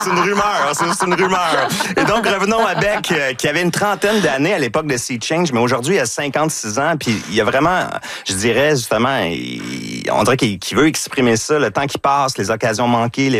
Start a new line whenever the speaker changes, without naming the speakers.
C'est une rumeur, c'est une rumeur. Et donc, revenons à Beck, qui avait une trentaine d'années à l'époque de Sea Change, mais aujourd'hui, il a 56 ans, puis il y a vraiment, je dirais justement, on dirait qu'il veut exprimer ça, le temps qui passe, les occasions manquées, les